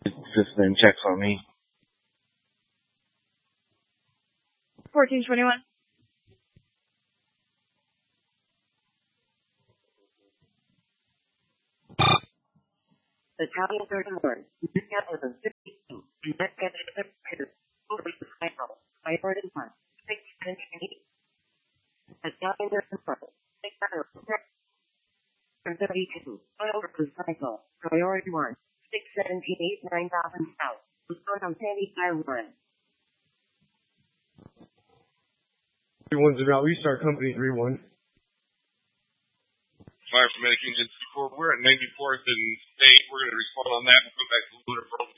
Just then checks on me. 1421. Italian 31. Mechanism 52. Mechanism 2. Cycle. Priority 1. 678. Italian 31. 632. Oil cycle. Priority 1. 678 9000 south. Luzon, Sandy, Taiwan. 31's about restart company 31. Fire from Medic Engine 64. We're at 94th and State. We're going to respond on that and come back to Lunar Pro